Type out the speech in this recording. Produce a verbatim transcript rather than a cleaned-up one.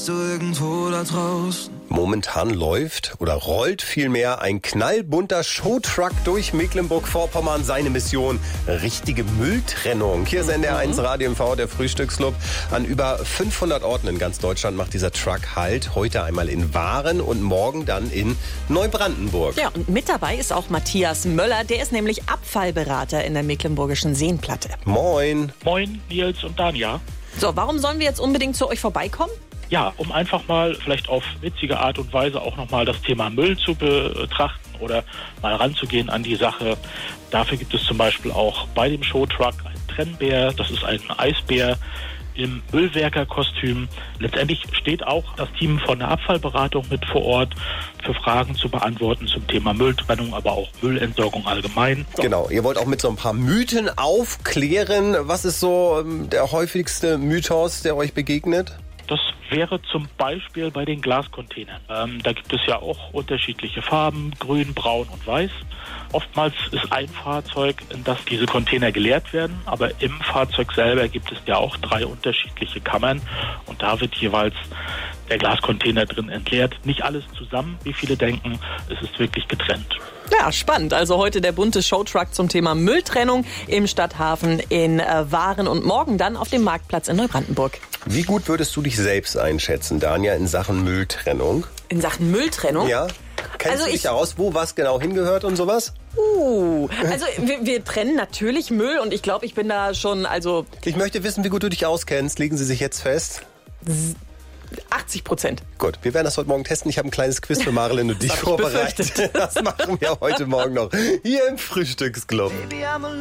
du irgendwo da draußen? Momentan läuft oder rollt vielmehr ein knallbunter Showtruck durch Mecklenburg-Vorpommern. Seine Mission: richtige Mülltrennung. Hier ist N D R eins Radio M V, der Frühstücksclub. An über fünfhundert Orten in ganz Deutschland macht dieser Truck Halt. Heute einmal in Waren und morgen dann in Neubrandenburg. Ja, und mit dabei ist auch Matthias Möller. Der ist nämlich Abfallberater in der Mecklenburgischen Seenplatte. Moin. Moin, Nils und Danja. So, warum sollen wir jetzt unbedingt zu euch vorbeikommen? Ja, um einfach mal vielleicht auf witzige Art und Weise auch nochmal das Thema Müll zu betrachten oder mal ranzugehen an die Sache. Dafür gibt es zum Beispiel auch bei dem Showtruck einen Trennbär. Das ist ein Eisbär im Müllwerkerkostüm. Letztendlich steht auch das Team von der Abfallberatung mit vor Ort für Fragen zu beantworten zum Thema Mülltrennung, aber auch Müllentsorgung allgemein. Genau, ihr wollt auch mit so ein paar Mythen aufklären. Was ist so der häufigste Mythos, der euch begegnet? Das wäre zum Beispiel bei den Glascontainern. Ähm, da gibt es ja auch unterschiedliche Farben, grün, braun und weiß. Oftmals ist ein Fahrzeug, in das diese Container geleert werden, aber im Fahrzeug selber gibt es ja auch drei unterschiedliche Kammern und da wird jeweils der Glascontainer drin entleert. Nicht alles zusammen, wie viele denken, es ist wirklich getrennt. Ja, spannend. Also heute der bunte Showtruck zum Thema Mülltrennung im Stadthafen in äh, Waren und morgen dann auf dem Marktplatz in Neubrandenburg. Wie gut würdest du dich selbst einschätzen, Danja, in Sachen Mülltrennung? In Sachen Mülltrennung? Ja. Kennst Also du dich ich- aus, wo was genau hingehört und sowas? Uh, also wir, wir trennen natürlich Müll und ich glaube, ich bin da schon also Ich möchte wissen, wie gut du dich auskennst. Legen Sie sich jetzt fest. achtzig Prozent. Gut, wir werden das heute Morgen testen. Ich habe ein kleines Quiz für Marilyn und dich hab ich vorbereitet. befürchtet. Das machen wir heute Morgen noch hier im Frühstücksclub. Baby, I'm a